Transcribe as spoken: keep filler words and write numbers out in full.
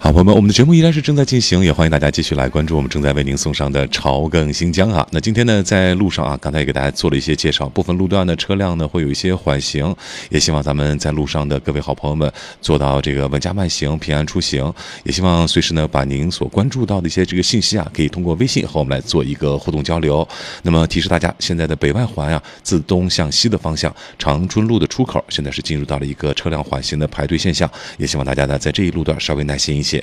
好，朋友们，我们的节目依然是正在进行，也欢迎大家继续来关注我们正在为您送上的潮更新疆啊。那今天呢，在路上啊，刚才也给大家做了一些介绍，部分路段的车辆呢会有一些缓行，也希望咱们在路上的各位好朋友们做到这个稳驾慢行、平安出行。也希望随时呢把您所关注到的一些这个信息啊，可以通过微信和我们来做一个互动交流。那么提示大家，现在的北外环啊，自东向西的方向，长春路的出口现在是进入到了一个车辆缓行的排队现象，也希望大家呢在这一路段稍微耐心一些。